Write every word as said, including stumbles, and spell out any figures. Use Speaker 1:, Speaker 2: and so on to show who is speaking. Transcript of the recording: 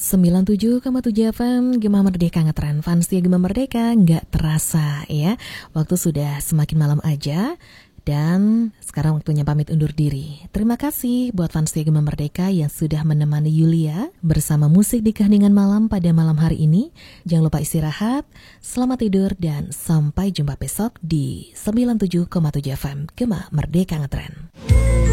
Speaker 1: sembilan puluh tujuh koma tujuh F M Gema Merdeka ngetren. Fans ya Gema Merdeka, nggak terasa ya. Waktu sudah semakin malam aja. Dan sekarang waktunya pamit undur diri. Terima kasih buat fans Gema Merdeka yang sudah menemani Yulia bersama musik di keheningan malam pada malam hari ini. Jangan lupa istirahat, selamat tidur, dan sampai jumpa besok di sembilan puluh tujuh koma tujuh F M Gema Merdeka ngetren.